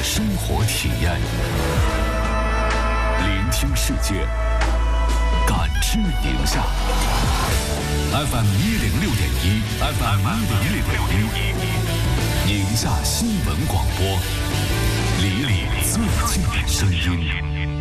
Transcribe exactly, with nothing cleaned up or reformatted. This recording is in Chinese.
生活体验，聆听世界，感知宁夏。F M 一零六点一 ，F M 一零六点一，宁夏新闻广播，离你最近的声音。